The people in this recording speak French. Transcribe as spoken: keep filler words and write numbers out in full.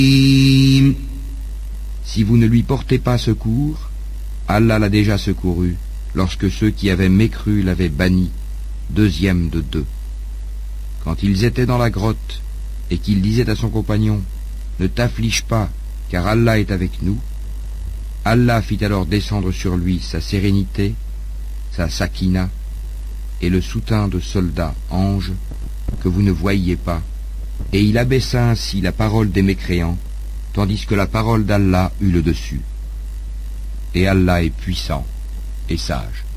Si vous ne lui portez pas secours, Allah l'a déjà secouru lorsque ceux qui avaient mécru l'avaient banni, deuxième de deux. Quand ils étaient dans la grotte et qu'il disait à son compagnon « Ne t'afflige pas, car Allah est avec nous », Allah fit alors descendre sur lui sa sérénité, sa sakina et le soutien de soldats, anges, que vous ne voyiez pas, et il abaissa ainsi la parole des mécréants, tandis que la parole d'Allah eut le dessus. Et Allah est puissant et sage.